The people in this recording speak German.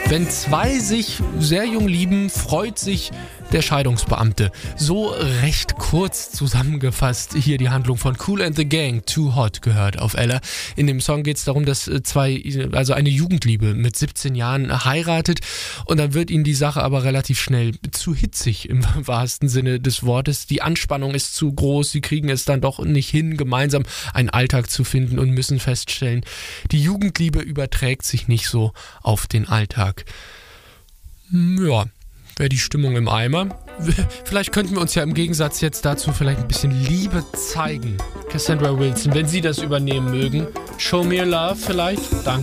Wenn zwei sich sehr jung lieben, freut sich der Scheidungsbeamte. So recht kurz zusammengefasst hier die Handlung von Kool and the Gang, Too Hot, gehört auf Ella. In dem Song geht es darum, dass eine Jugendliebe mit 17 Jahren heiratet und dann wird ihnen die Sache aber relativ schnell zu hitzig im wahrsten Sinne des Wortes. Die Anspannung ist zu groß, sie kriegen es dann doch nicht hin, gemeinsam einen Alltag zu finden und müssen feststellen, die Jugendliebe überträgt sich nicht so auf den Alltag. Ja, wäre die Stimmung im Eimer. Vielleicht könnten wir uns ja im Gegensatz jetzt dazu vielleicht ein bisschen Liebe zeigen. Cassandra Wilson, wenn Sie das übernehmen mögen. Show Me Your Love vielleicht? Danke.